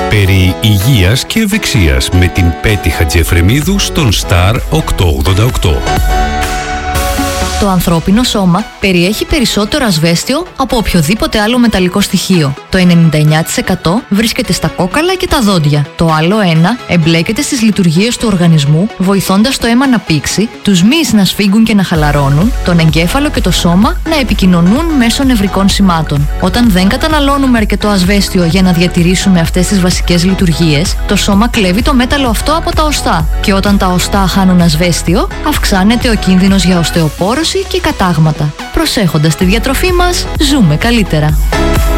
Περί υγείας και ευεξίας με την Πέτη Χατζιεφρεμίδου στον Star 888. Το ανθρώπινο σώμα περιέχει περισσότερο ασβέστιο από οποιοδήποτε άλλο μεταλλικό στοιχείο. Το 99% βρίσκεται στα κόκαλα και τα δόντια. Το άλλο 1% εμπλέκεται στις λειτουργίες του οργανισμού, βοηθώντας το αίμα να πήξει, τους μυς να σφίγγουν και να χαλαρώνουν, τον εγκέφαλο και το σώμα να επικοινωνούν μέσω νευρικών σημάτων. Όταν δεν καταναλώνουμε αρκετό ασβέστιο για να διατηρήσουμε αυτές τις βασικές λειτουργίες, το σώμα κλέβει το μέταλλο αυτό από τα οστά. Και όταν τα οστά χάνουν ασβέστιο, αυξάνεται ο κίνδυνος για οστεοπόρωση και κατάγματα. Προσέχοντας τη διατροφή μας, ζούμε καλύτερα.